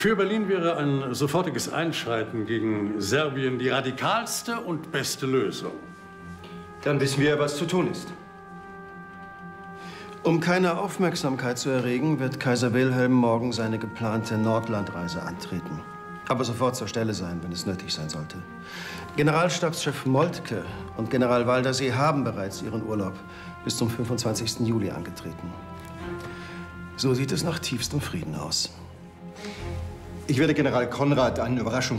Für Berlin wäre ein sofortiges Einschreiten gegen Serbien die radikalste und beste Lösung. Dann wissen wir, was zu tun ist. Um keine Aufmerksamkeit zu erregen, wird Kaiser Wilhelm morgen seine geplante Nordlandreise antreten. Aber sofort zur Stelle sein, wenn es nötig sein sollte. Generalstabschef Moltke und General Waldersee haben bereits ihren Urlaub bis zum 25. Juli angetreten. So sieht es nach tiefstem Frieden aus. Ich werde General Konrad einen